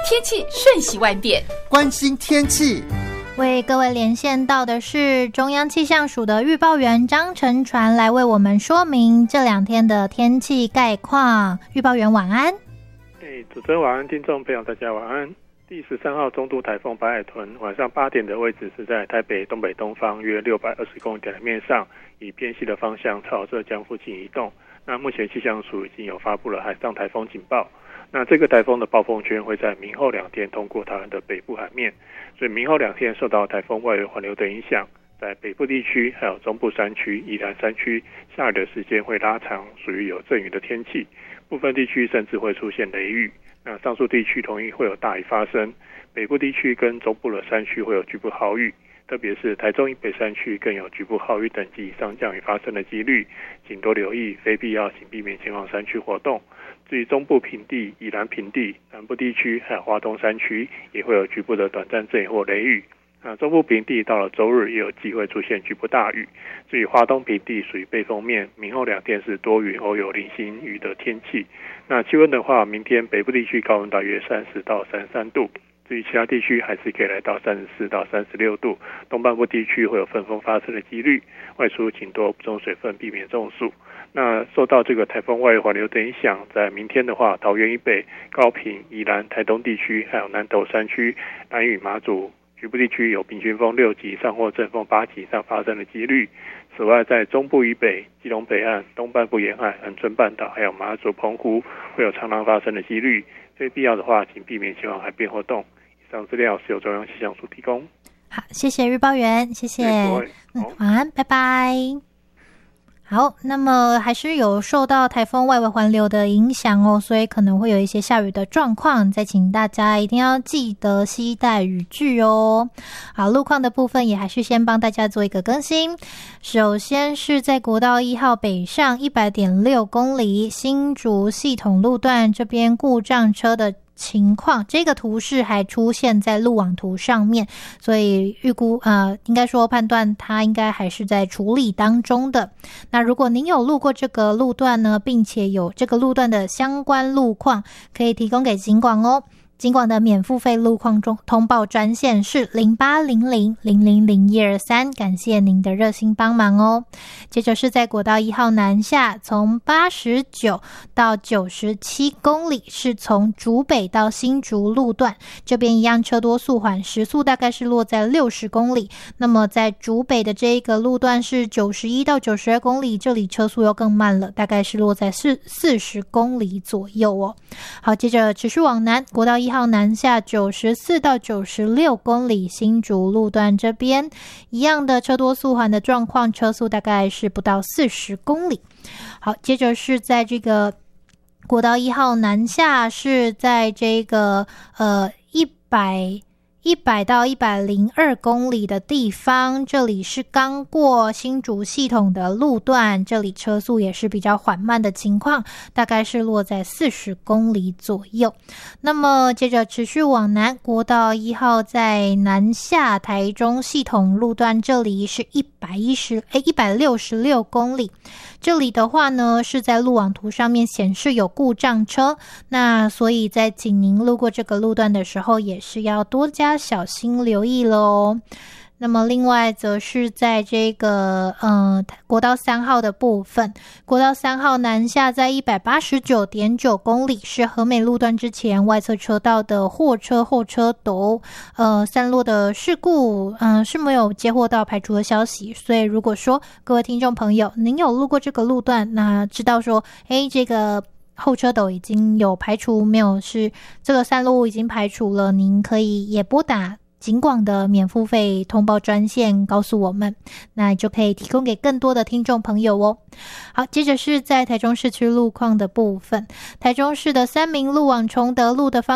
天气瞬息万变， 关心天气。 为各位连线到的是中央气象署的预报员张承传，来为我们说明这2天的天气概况。预报员晚安。 主持人晚安，听众朋友大家晚安。第13号中度台风白海豚晚上8点的位置是在台北东北东方约620公里的海面上，以偏西的方向朝浙江附近移动。那目前气象署已经有发布了海上台风警报。那这个台风的暴风圈会在明后2天通过台湾的北部海面，所以明后2天受到台风外围环流的影响，在北部地区还有中部山区、宜兰山区下雨的时间会拉长，属于有阵雨的天气，部分地区甚至会出现雷雨。那上述地区同意会有大雨发生，北部地区跟中部的山区会有局部豪雨，特别是台中以北山区更有局部豪雨等级以上降雨发生的几率，请多留意，非必要请避免前往山区活动。至于中部平地、宜兰平地、南部地区还有花东山区也会有局部的短暂阵雨或雷雨。那中部平地到了周日也有机会出现局部大雨，至于花东平地属于背风面，明后2天是多云偶有零星雨的天气。那气温的话，明天北部地区高温大约30到33度，至于其他地区还是可以来到34到36度，东半部地区会有分风发生的几率，外出请多补充水分，避免中暑。那受到这个台风外围环流的影响，在明天的话，桃园以北、高屏、宜兰、台东地区还有南投山区、兰屿、马祖局部地区有平均风6级以上或阵风8级以上发生的几率。此外，在中部以北、基隆北岸、东半部沿海、恒春半岛还有马祖、澎湖会有长浪发生的几率，非必要的话请避免前往海边活动。以上资料是由中央气象署提供。 好，谢谢预报员，谢谢。晚安，拜拜。好，那么还是有受到台风外围环流的影响哦，所以可能会有一些下雨的状况，再请大家一定要记得携带雨具哦。好，路况的部分也还是先帮大家做一个更新。首先是在国道1号北上 100.6 公里新竹系统路段这边故障车的情况，这个图示还出现在路网图上面，所以预估应该说判断它应该还是在处理当中的。那如果您有路过这个路段呢，并且有这个路段的相关路况，可以提供给警广哦。警广的免付费路况中通报专线是0800000123，感谢您的热心帮忙哦。接着是在国道1号南下，从89到97公里，是从竹北到新竹路段，这边一样车多速缓，时速大概是落在60公里。那么在竹北的这一个路段是91到92公里，这里车速又更慢了，大概是落在40公里左右哦。好，接着持续往南，国道1号南下94到96公里，新竹路段这边一样的车多速缓的状况，车速大概是不到40公里。好，接着是在这个国道1号南下，是在这个100到102公里的地方，这里是刚过新竹系统的路段，这里车速也是比较缓慢的情况，大概是落在40公里左右。那么接着持续往南，国道1号在南下台中系统路段，这里是166公里，这里的话呢是在路网图上面显示有故障车，那所以在请您路过这个路段的时候也是要多加小心留意咯。那么另外则是在这个国道3号的部分，国道3号南下在 189.9 公里，是和美路段之前外侧车道的货车后车斗散落的事故是没有接获到排除的消息，所以如果说各位听众朋友您有路过这个路段，那知道说这个后车斗已经有排除，没有是这个散落物已经排除了，您可以也拨打警广的免付费通报专线告诉我们，那就可以提供给更多的听众朋友哦。好，接着是在台中市区路况的部分，台中市的三民路往崇德路的方